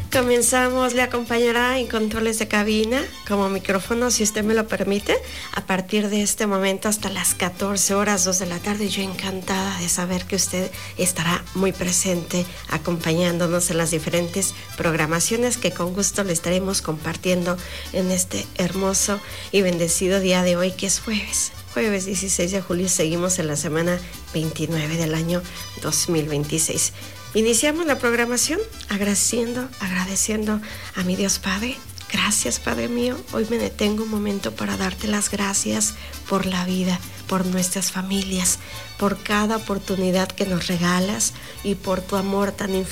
Comenzamos, le acompañará en controles de cabina como micrófono, si usted me lo permite, a partir de este momento hasta las 14 horas, 2 de la tarde. Yo encantada de saber que usted estará muy presente acompañándonos en las diferentes programaciones que con gusto le estaremos compartiendo en este hermoso y bendecido día de hoy, que es jueves 16 de julio. Seguimos en la semana 29 del año 2026. Iniciamos la programación agradeciendo a mi Dios Padre. Gracias, Padre mío. Hoy me detengo un momento para darte las gracias por la vida, por nuestras familias, por cada oportunidad que nos regalas y por tu amor tan infinito